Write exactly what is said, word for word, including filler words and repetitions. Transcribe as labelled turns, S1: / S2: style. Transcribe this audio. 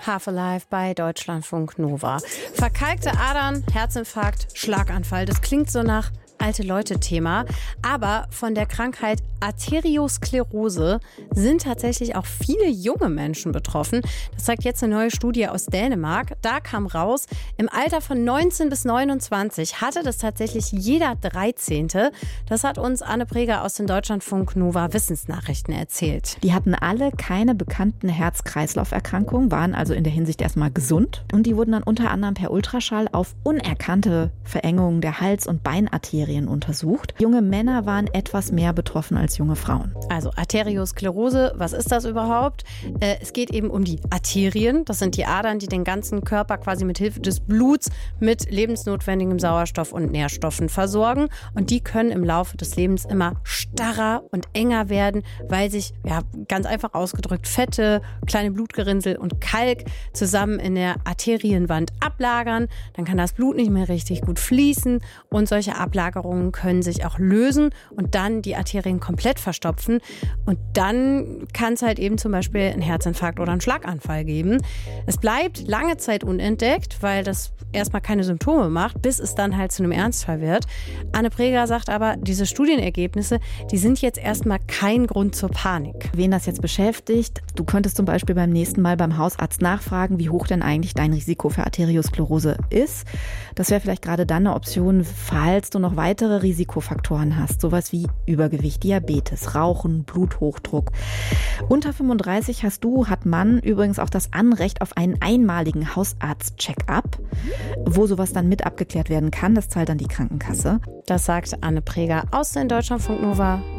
S1: Half Alive bei Deutschlandfunk Nova. Verkalkte Adern, Herzinfarkt, Schlaganfall. Das klingt so nach alte Leute-Thema. Aber von der Krankheit Arteriosklerose sind tatsächlich auch viele junge Menschen betroffen. Das zeigt jetzt eine neue Studie aus Dänemark. Da kam raus, im Alter von neunzehn bis neunundzwanzig hatte das tatsächlich jeder dreizehnte. Das hat uns Anne Preger aus den Deutschlandfunk Nova Wissensnachrichten erzählt.
S2: Die hatten alle keine bekannten Herz-Kreislauf-Erkrankungen, waren also in der Hinsicht erstmal gesund. Und die wurden dann unter anderem per Ultraschall auf unerkannte Verengungen der Hals- und Beinarterien untersucht. Junge Männer waren etwas mehr betroffen als junge Frauen.
S1: Also Arteriosklerose, was ist das überhaupt? Äh, es geht eben um die Arterien. Das sind die Adern, die den ganzen Körper quasi mit Hilfe des Bluts mit lebensnotwendigem Sauerstoff und Nährstoffen versorgen. Und die können im Laufe des Lebens immer starrer und enger werden, weil sich, ja, ganz einfach ausgedrückt, Fette, kleine Blutgerinnsel und Kalk zusammen in der Arterienwand ablagern. Dann kann das Blut nicht mehr richtig gut fließen und solche Ablagerungen können sich auch lösen und dann die Arterien komplett verstopfen. Und dann kann es halt eben zum Beispiel einen Herzinfarkt oder einen Schlaganfall geben. Es bleibt lange Zeit unentdeckt, weil das erstmal keine Symptome macht, bis es dann halt zu einem Ernstfall wird. Anne Preger sagt aber, diese Studienergebnisse, die sind jetzt erstmal kein Grund zur Panik.
S2: Wen das jetzt beschäftigt, du könntest zum Beispiel beim nächsten Mal beim Hausarzt nachfragen, wie hoch denn eigentlich dein Risiko für Arteriosklerose ist. Das wäre vielleicht gerade dann eine Option, falls du noch weitere Risikofaktoren hast, sowas wie Übergewicht, Diabetes, Rauchen, Bluthochdruck. Unter fünfunddreißig hast du, hat man übrigens auch das Anrecht auf einen einmaligen Hausarzt-Check-up, wo sowas dann mit abgeklärt werden kann. Das zahlt dann die Krankenkasse.
S1: Das sagt Anne Preger aus den Deutschlandfunk Nova